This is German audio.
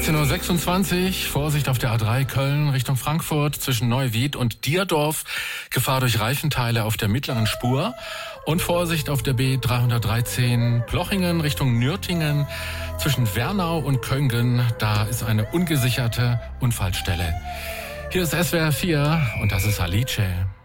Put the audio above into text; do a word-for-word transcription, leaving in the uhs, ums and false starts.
dreizehn Uhr sechsundzwanzig, Vorsicht auf der A drei Köln Richtung Frankfurt zwischen Neuwied und Dierdorf. Gefahr durch Reifenteile auf der mittleren Spur. Und Vorsicht auf der B dreihundertdreizehn Plochingen Richtung Nürtingen zwischen Wernau und Köngen. Da ist eine ungesicherte Unfallstelle. Hier ist S W R vier und das ist Alice.